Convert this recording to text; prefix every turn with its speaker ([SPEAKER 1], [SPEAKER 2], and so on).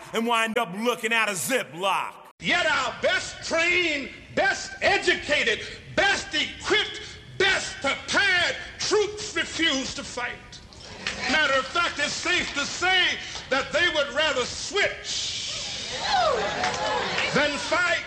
[SPEAKER 1] and wind up looking at a Ziploc.
[SPEAKER 2] Yet our best trained, best educated, best equipped, best prepared troops refuse to fight. Matter of fact, it's safe to say that they would rather switch than fight.